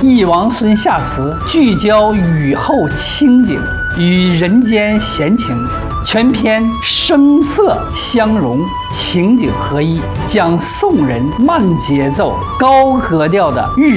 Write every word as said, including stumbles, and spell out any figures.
忆王孙下词聚焦雨后清景与人间闲情，全篇声色相融，情景合一，将宋人慢节奏、高格调的日